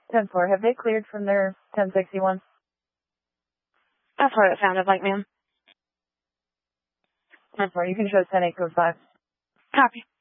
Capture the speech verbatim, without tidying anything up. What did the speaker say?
ten four, have they cleared from their ten sixty-one? That's what it sounded like, ma'am. ten four, you can show ten eight code five. Copy.